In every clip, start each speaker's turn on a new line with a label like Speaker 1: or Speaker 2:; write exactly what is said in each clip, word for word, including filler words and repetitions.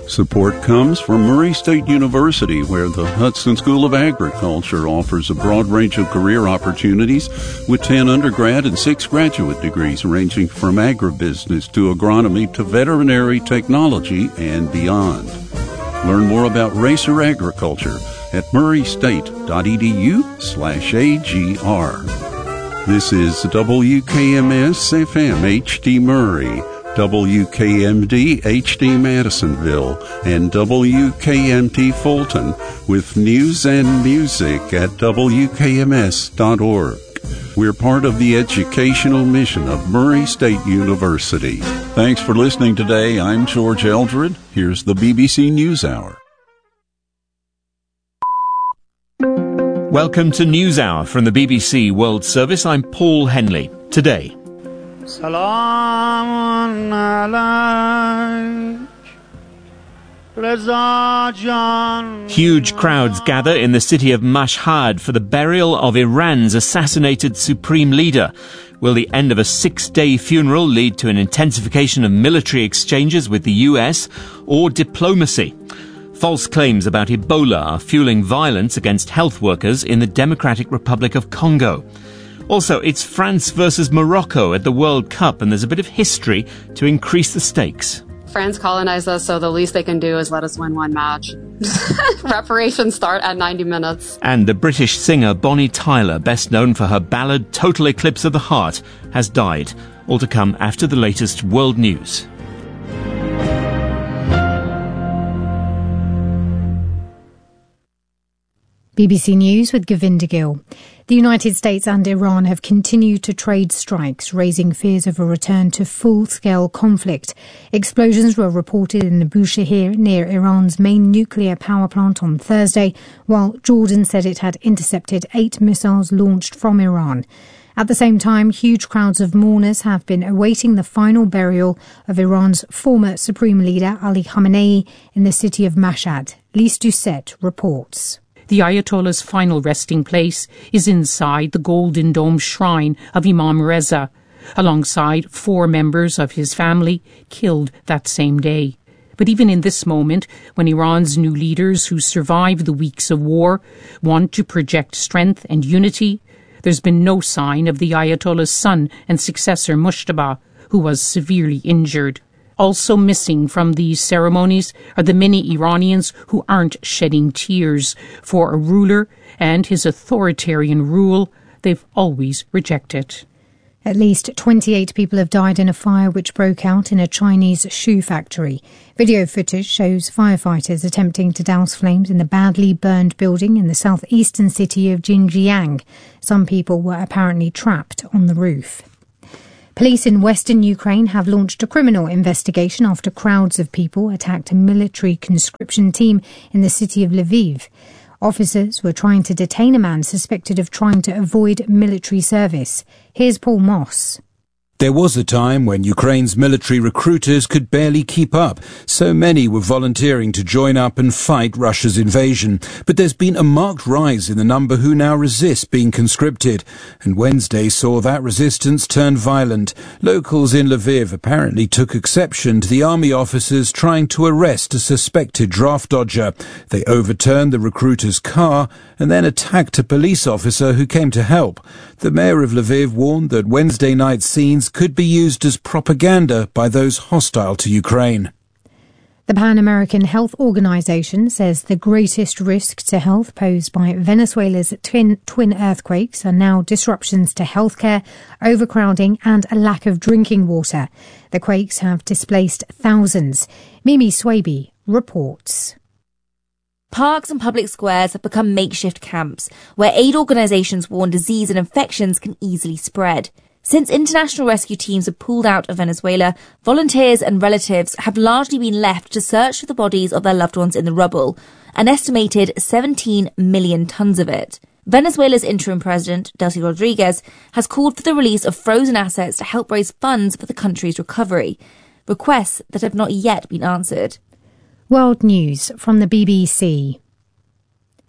Speaker 1: Support comes from Murray State University, where the Hudson School of Agriculture offers a broad range of career opportunities with ten undergrad and six graduate degrees ranging from agribusiness to agronomy to veterinary technology and beyond. Learn more about racer agriculture at murraystate.edu slash AGR. This is W K M S F M H D Murray, W K M D H D Madisonville, and W K M T Fulton with news and music at W K M S dot org. We're part of the educational mission of Murray State University. Thanks for listening today. I'm George Eldred. Here's the B B C NewsHour.
Speaker 2: Welcome to NewsHour from the B B C World Service. I'm Paul Henley. Today,
Speaker 3: Salaam alaik, Reza Jan.
Speaker 2: Huge crowds gather in the city of Mashhad for the burial of Iran's assassinated supreme leader. Will the end of a six-day funeral lead to an intensification of military exchanges with the U S or diplomacy? False claims about Ebola are fueling violence against health workers in the Democratic Republic of Congo. Also, it's France versus Morocco at the World Cup, and there's a bit of history to increase the stakes.
Speaker 4: France colonized us, so the least they can do is let us win one match. Reparations start at ninety minutes.
Speaker 2: And the British singer Bonnie Tyler, best known for her ballad Total Eclipse of the Heart, has died. All to come after the latest world news.
Speaker 5: B B C News with Govinda Gill. The United States and Iran have continued to trade strikes, raising fears of a return to full-scale conflict. Explosions were reported in the Bushehr near Iran's main nuclear power plant on Thursday, while Jordan said it had intercepted eight missiles launched from Iran. At the same time, huge crowds of mourners have been awaiting the final burial of Iran's former Supreme Leader Ali Khamenei in the city of Mashhad. Lise Doucette reports.
Speaker 6: The Ayatollah's final resting place is inside the Golden Dome shrine of Imam Reza, alongside four members of his family killed that same day. But even in this moment, when Iran's new leaders who survived the weeks of war want to project strength and unity, there's been no sign of the Ayatollah's son and successor Mujtaba, who was severely injured. Also missing from these ceremonies are the many Iranians who aren't shedding tears for a ruler and his authoritarian rule they've always rejected.
Speaker 5: At least twenty-eight people have died in a fire which broke out in a Chinese shoe factory. Video footage shows firefighters attempting to douse flames in the badly burned building in the southeastern city of Xinjiang. Some people were apparently trapped on the roof. Police in western Ukraine have launched a criminal investigation after crowds of people attacked a military conscription team in the city of Lviv. Officers were trying to detain a man suspected of trying to avoid military service. Here's Paul Moss.
Speaker 7: There was a time when Ukraine's military recruiters could barely keep up. So many were volunteering to join up and fight Russia's invasion. But there's been a marked rise in the number who now resist being conscripted. And Wednesday saw that resistance turn violent. Locals in Lviv apparently took exception to the army officers trying to arrest a suspected draft dodger. They overturned the recruiter's car and then attacked a police officer who came to help. The mayor of Lviv warned that Wednesday night scenes could be used as propaganda by those hostile to Ukraine.
Speaker 5: The Pan American Health Organization says the greatest risk to health posed by Venezuela's twin, twin earthquakes are now disruptions to healthcare, overcrowding and a lack of drinking water. The quakes have displaced thousands. Mimi Swaby reports.
Speaker 8: Parks and public squares have become makeshift camps where aid organisations warn disease and infections can easily spread. Since international rescue teams have pulled out of Venezuela, volunteers and relatives have largely been left to search for the bodies of their loved ones in the rubble, an estimated seventeen million tons of it. Venezuela's interim president, Delcy Rodriguez, has called for the release of frozen assets to help raise funds for the country's recovery, requests that have not yet been answered.
Speaker 5: World News from the B B C.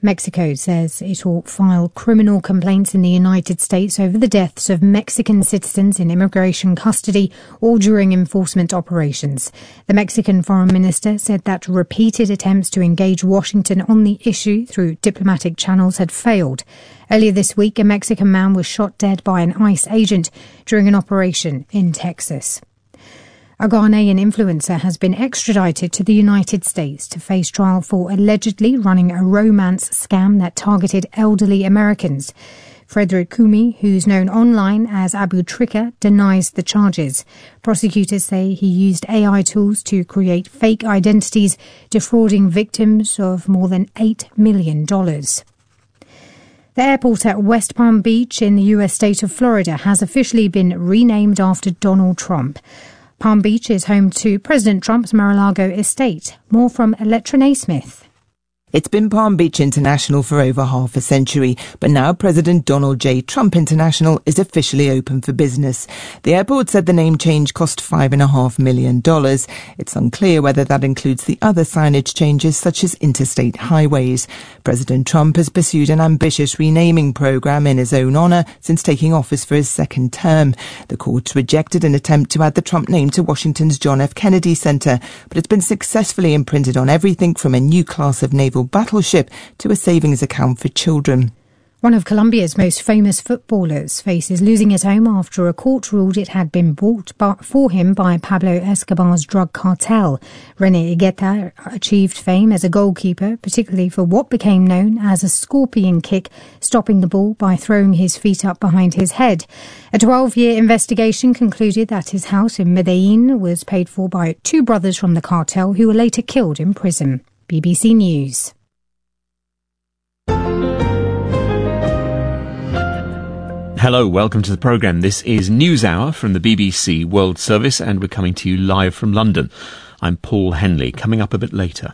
Speaker 5: Mexico says it will file criminal complaints in the United States over the deaths of Mexican citizens in immigration custody or during enforcement operations. The Mexican foreign minister said that repeated attempts to engage Washington on the issue through diplomatic channels had failed. Earlier this week, a Mexican man was shot dead by an ICE agent during an operation in Texas. A Ghanaian influencer has been extradited to the United States to face trial for allegedly running a romance scam that targeted elderly Americans. Frederick Kumi, who's known online as Abu Trika, denies the charges. Prosecutors say he used A I tools to create fake identities, defrauding victims of more than eight million dollars. The airport at West Palm Beach in the U S state of Florida has officially been renamed after Donald Trump. Palm Beach is home to President Trump's Mar-a-Lago estate. More from Electra Naismith.
Speaker 9: It's been Palm Beach International for over half a century, but now President Donald J. Trump International is officially open for business. The airport said the name change cost five and a half million dollars. It's unclear whether that includes the other signage changes such as interstate highways. President Trump has pursued an ambitious renaming program in his own honor since taking office for his second term. The courts rejected an attempt to add the Trump name to Washington's John F. Kennedy Center, but it's been successfully imprinted on everything from a new class of naval battleship to a savings account for children.
Speaker 5: One of Colombia's most famous footballers faces losing his home after a court ruled it had been bought for him by Pablo Escobar's drug cartel. René Higuita achieved fame as a goalkeeper, particularly for what became known as a scorpion kick, stopping the ball by throwing his feet up behind his head. A twelve-year investigation concluded that his house in Medellin was paid for by two brothers from the cartel who were later killed in prison. B B C News.
Speaker 2: Hello, welcome to the programme. This is News Hour from the B B C World Service, and we're coming to you live from London. I'm Paul Henley. Coming up a bit later.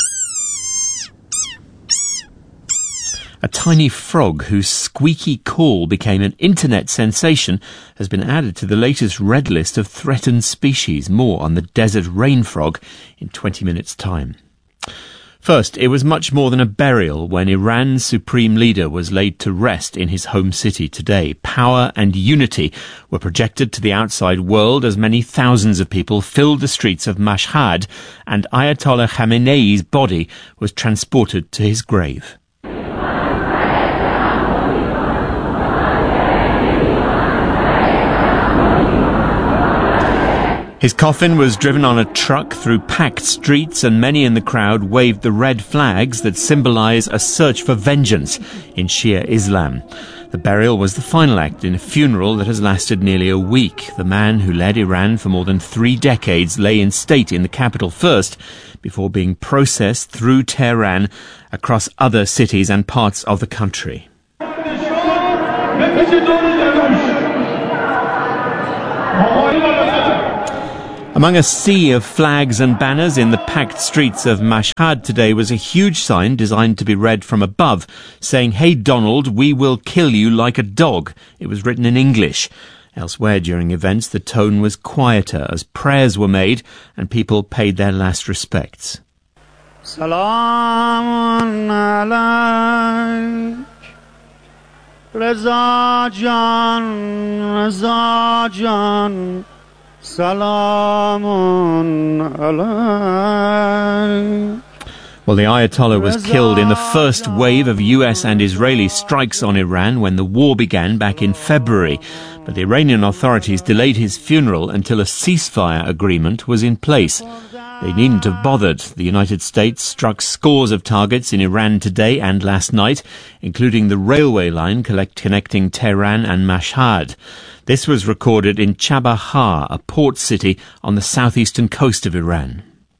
Speaker 2: A tiny frog whose squeaky call became an internet sensation has been added to the latest red list of threatened species. More on the desert rain frog in twenty minutes' time. First, it was much more than a burial when Iran's supreme leader was laid to rest in his home city today. Power and unity were projected to the outside world as many thousands of people filled the streets of Mashhad, and Ayatollah Khamenei's body was transported to his grave. His coffin was driven on a truck through packed streets, and many in the crowd waved the red flags that symbolize a search for vengeance in Shia Islam. The burial was the final act in a funeral that has lasted nearly a week. The man who led Iran for more than three decades lay in state in the capital first, before being processed through Tehran across other cities and parts of the country. Among a sea of flags and banners in the packed streets of Mashhad today was a huge sign designed to be read from above, saying, "Hey Donald, we will kill you like a dog." It was written in English. Elsewhere during events, the tone was quieter as prayers were made and people paid their last respects.
Speaker 3: Salamun alayk, Reza Jan, Reza Jan. Salamun alayk.
Speaker 2: Well, the Ayatollah was killed in the first wave of U S and Israeli strikes on Iran when the war began back in February. But the Iranian authorities delayed his funeral until a ceasefire agreement was in place. They needn't have bothered. The United States struck scores of targets in Iran today and last night, including the railway line collect- connecting Tehran and Mashhad. This was recorded in Chabahar, a port city on the southeastern coast of Iran.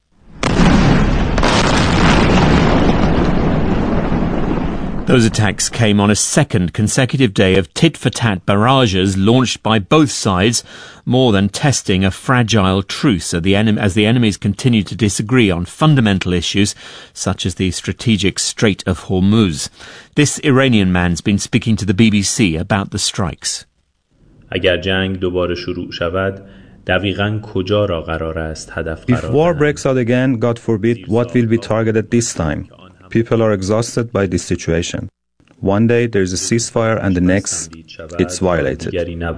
Speaker 2: Those attacks came on a second consecutive day of tit-for-tat barrages launched by both sides, more than testing a fragile truce as the, enem- as the enemies continue to disagree on fundamental issues such as the strategic Strait of Hormuz. This Iranian man's been speaking to the B B C about the strikes.
Speaker 10: اگر جنگ دوباره شروع شود دقیقاً کجا را قرار است هدف قرار
Speaker 11: If war breaks out again, God forbid, what will be targeted this time? People are exhausted by this situation. One day there is a ceasefire and the next it's violated.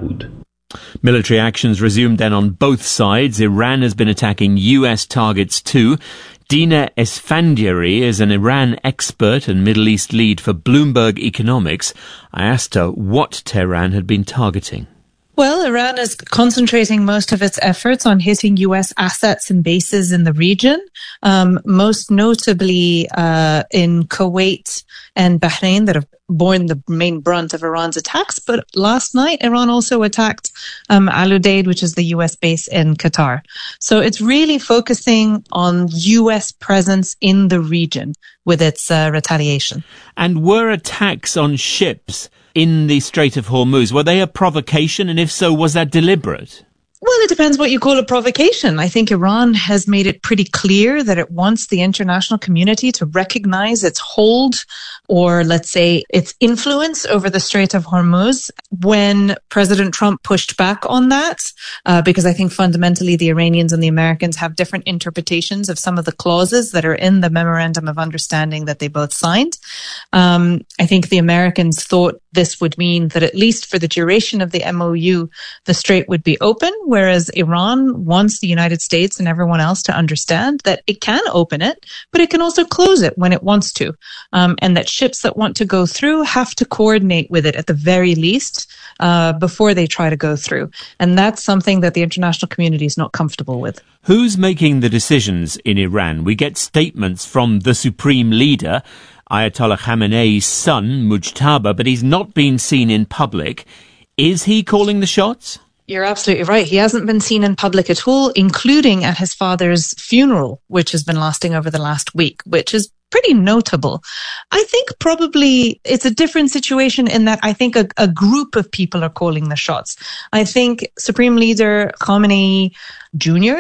Speaker 2: Military actions resumed then on both sides. Iran has been attacking U S targets too. Dina Esfandiary is an Iran expert and Middle East lead for Bloomberg Economics. I asked her what Tehran had been targeting.
Speaker 12: Well, Iran is concentrating most of its efforts on hitting U S assets and bases in the region, um, most notably uh, in Kuwait and Bahrain that have borne the main brunt of Iran's attacks. But last night, Iran also attacked um, Al Udeid, which is the U S base in Qatar. So it's really focusing on U S presence in the region with its uh, retaliation.
Speaker 2: And were attacks on ships in the Strait of Hormuz, were they a provocation? And if so, was that deliberate?
Speaker 12: Well, it depends what you call a provocation. I think Iran has made it pretty clear that it wants the international community to recognize its hold, or let's say its influence over the Strait of Hormuz. When President Trump pushed back on that, uh, because I think fundamentally the Iranians and the Americans have different interpretations of some of the clauses that are in the memorandum of understanding that they both signed. Um, I think the Americans thought this would mean that at least for the duration of the M O U, the strait would be open, whereas Iran wants the United States and everyone else to understand that it can open it, but it can also close it when it wants to, um, and that ships that want to go through have to coordinate with it at the very least uh, before they try to go through. And that's something that the international community is not comfortable with.
Speaker 2: Who's making the decisions in Iran? We get statements from the supreme leader, Ayatollah Khamenei's son, Mujtaba, but he's not been seen in public. Is he calling the shots?
Speaker 12: You're absolutely right. He hasn't been seen in public at all, including at his father's funeral, which has been lasting over the last week, which is pretty notable. I think probably it's a different situation in that I think a, a group of people are calling the shots. I think Supreme Leader Khamenei Junior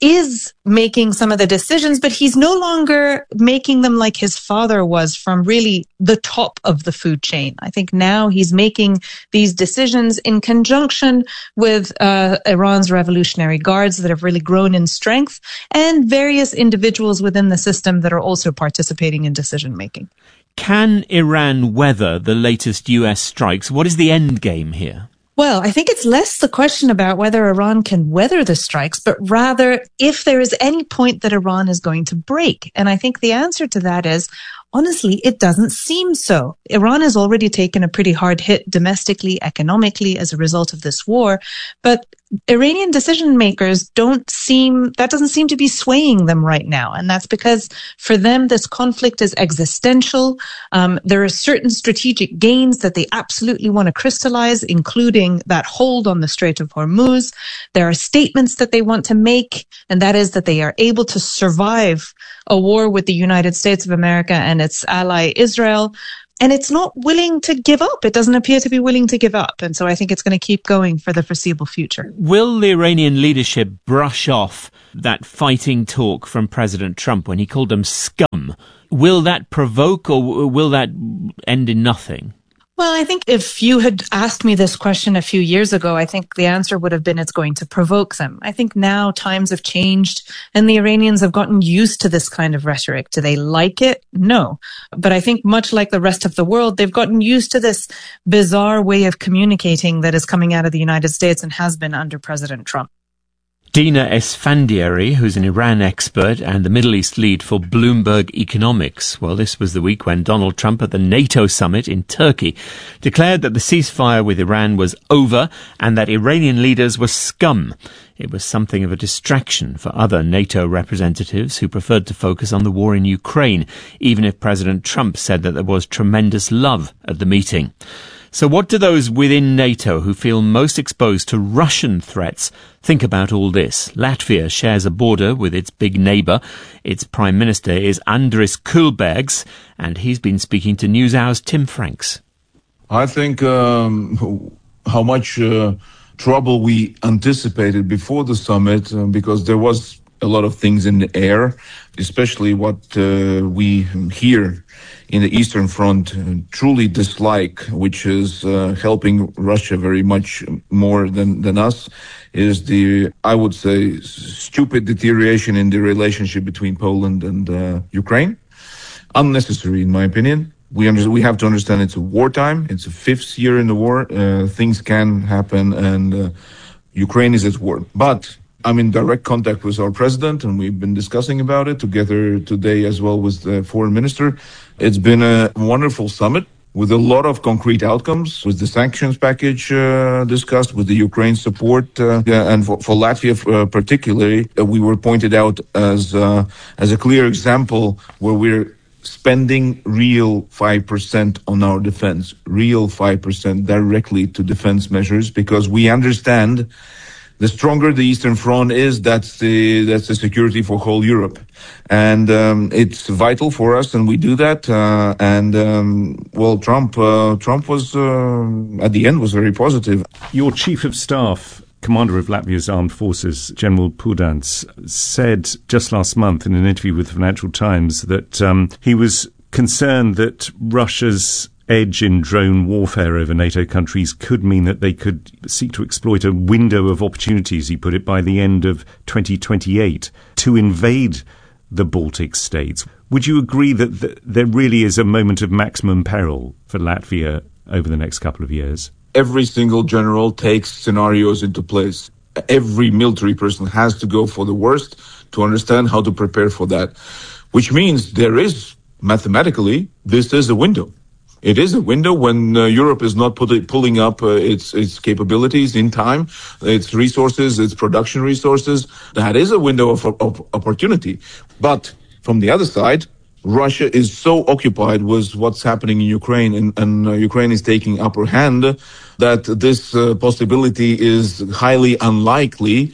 Speaker 12: is making some of the decisions, but he's no longer making them like his father was from really the top of the food chain. I think now he's making these decisions in conjunction with uh, Iran's Revolutionary Guards that have really grown in strength and various individuals within the system that are also participating in decision making.
Speaker 2: Can Iran weather the latest U S strikes? What is the end game here?
Speaker 12: Well, I think it's less the question about whether Iran can weather the strikes, but rather if there is any point that Iran is going to break. And I think the answer to that is, honestly, it doesn't seem so. Iran has already taken a pretty hard hit domestically, economically as a result of this war, but Iranian decision makers don't seem, that doesn't seem to be swaying them right now. And that's because for them, this conflict is existential. Um, there are certain strategic gains that they absolutely want to crystallize, including that hold on the Strait of Hormuz. There are statements that they want to make, and that is that they are able to survive a war with the United States of America and its ally Israel. And it's not willing to give up. It doesn't appear to be willing to give up. And so I think it's going to keep going for the foreseeable future.
Speaker 2: Will the Iranian leadership brush off that fighting talk from President Trump when he called them scum? Will that provoke or will that end in nothing?
Speaker 12: Well, I think if you had asked me this question a few years ago, I think the answer would have been it's going to provoke them. I think now times have changed and the Iranians have gotten used to this kind of rhetoric. Do they like it? No. But I think much like the rest of the world, they've gotten used to this bizarre way of communicating that is coming out of the United States and has been under President Trump.
Speaker 2: Dina Esfandiary, who's an Iran expert and the Middle East lead for Bloomberg Economics. Well, this was the week when Donald Trump at the NATO summit in Turkey declared that the ceasefire with Iran was over and that Iranian leaders were scum. It was something of a distraction for other NATO representatives who preferred to focus on the war in Ukraine, even if President Trump said that there was tremendous love at the meeting. So what do those within NATO who feel most exposed to Russian threats think about all this? Latvia shares a border with its big neighbour. Its Prime Minister is Andris Kulbergs, and he's been speaking to NewsHour's Tim Franks.
Speaker 13: I think um, how much uh, trouble we anticipated before the summit, uh, because there was a lot of things in the air, especially what uh, we hear in the Eastern Front uh, truly dislike, which is uh, helping Russia very much more than, than us, is the, I would say, stupid deterioration in the relationship between Poland and uh, Ukraine. unnecessary, in my opinion. We under, we have to understand it's a wartime. It's a fifth year in the war. Uh, things can happen, and uh, Ukraine is at war. But I'm in direct contact with our president, and we've been discussing about it together today as well with the foreign minister. It's been a wonderful summit with a lot of concrete outcomes, with the sanctions package uh, discussed, with the Ukraine support, uh, and for, for Latvia uh, particularly, uh, we were pointed out as uh, as a clear example where we're spending real five percent on our defense, real five percent directly to defense measures, because we understand the stronger the Eastern Front is, that's the that's the security for whole Europe, and um, it's vital for us, and we do that. Uh, and um, well, Trump uh, Trump was uh, at the end was very positive.
Speaker 14: Your chief of staff, commander of Latvia's armed forces, General Pudants, said just last month in an interview with the Financial Times that um, he was concerned that Russia's edge in drone warfare over NATO countries could mean that they could seek to exploit a window of opportunities, he put it, by the end of twenty twenty-eight to invade the Baltic states. Would you agree that th- there really is a moment of maximum peril for Latvia over the next couple of years?
Speaker 13: Every single general takes scenarios into place. Every military person has to go for the worst to understand how to prepare for that, which means there is, mathematically, this is a window. It is a window when uh, Europe is not put it, pulling up uh, its its capabilities in time, its resources, its production resources. That is a window of, of opportunity. But from the other side, Russia is so occupied with what's happening in Ukraine, and, and uh, Ukraine is taking upper hand, that this uh, possibility is highly unlikely.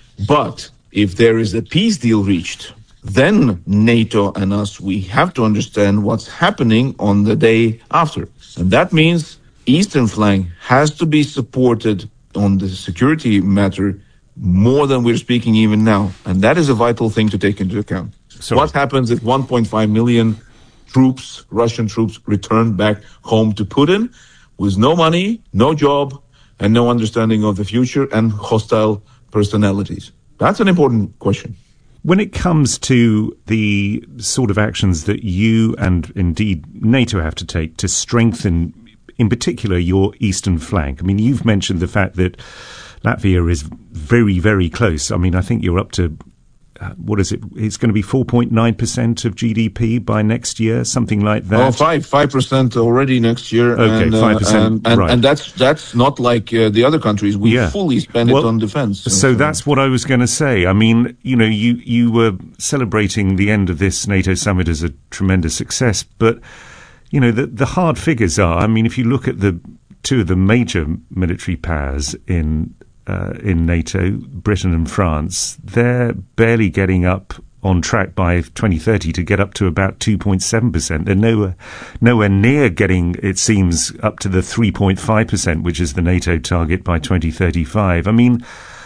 Speaker 13: But if there is a peace deal reached, then NATO and us, we have to understand what's happening on the day after. And that means Eastern flank has to be supported on the security matter more than we're speaking even now. And that is a vital thing to take into account. So what happens if one point five million troops, Russian troops, return back home to Putin with no money, no job, and no understanding of the future, and hostile personalities? That's an important question.
Speaker 14: When it comes to the sort of actions that you and indeed NATO have to take to strengthen, in particular, your eastern flank, I mean, you've mentioned the fact that Latvia is very, very close. I mean, I think you're up to, uh, what is it? It's going to be four point nine percent of G D P by next year, something like that.
Speaker 13: Oh, five, five percent already next year.
Speaker 14: Okay,
Speaker 13: and,
Speaker 14: five percent,
Speaker 13: uh, and, and,
Speaker 14: right.
Speaker 13: And that's that's not like uh, the other countries. We
Speaker 14: yeah.
Speaker 13: fully spend
Speaker 14: well,
Speaker 13: it on defense.
Speaker 14: So, so that's what I was going to say. I mean, you know, you, you were celebrating the end of this NATO summit as a tremendous success, but, you know, the, the hard figures are, I mean, if you look at the two of the major military powers in uh, in NATO, Britain and France, they're barely getting up on track by twenty thirty to get up to about two point seven percent. They're nowhere, nowhere near getting, it seems, up to the three point five percent, which is the NATO target by twenty thirty-five. I mean,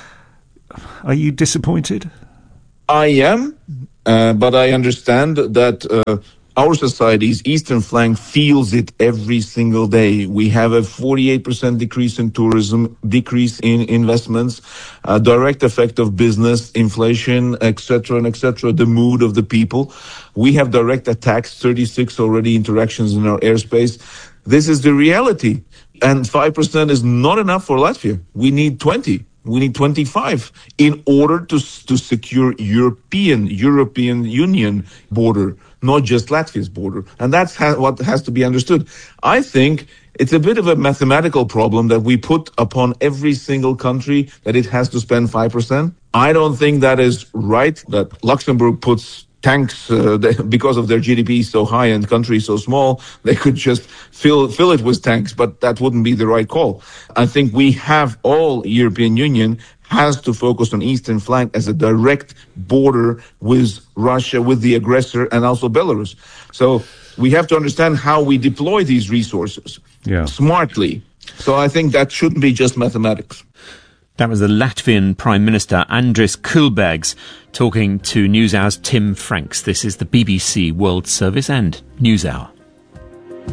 Speaker 14: are you disappointed?
Speaker 13: I am, uh, but I understand that uh, our society's eastern flank feels it every single day. We have a forty-eight percent decrease in tourism, decrease in investments, a direct effect of business, inflation, et cetera, and et cetera, the mood of the people. We have direct attacks, thirty-six already interactions in our airspace. This is the reality. And five percent is not enough for Latvia. We need twenty. We need twenty-five in order to to secure European European Union border, not just Latvia's border. And that's ha- what has to be understood. I think it's a bit of a mathematical problem that we put upon every single country that it has to spend five percent. I don't think that is right, that Luxembourg puts tanks, uh, they, because of their G D P so high and country so small, they could just fill fill it with tanks, but that wouldn't be the right call. I think we have, all European Union has to focus on eastern flank as a direct border with Russia, with the aggressor, and also Belarus. So we have to understand how we deploy these resources
Speaker 14: yeah.
Speaker 13: smartly. So I think that shouldn't be just mathematics.
Speaker 2: That was the Latvian Prime Minister Andris Kulbergs talking to NewsHour's Tim Franks. This is the B B C World Service and NewsHour.